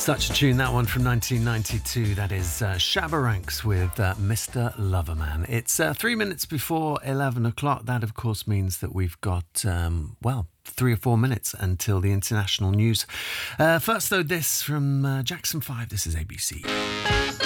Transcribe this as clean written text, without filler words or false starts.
Such a tune, that one from 1992. That is Shabba Ranks with Mr. Loverman. It's 3 minutes before 11 o'clock. That, of course, means that we've got, 3 or 4 minutes until the international news. First, though, this from Jackson 5. This is ABC.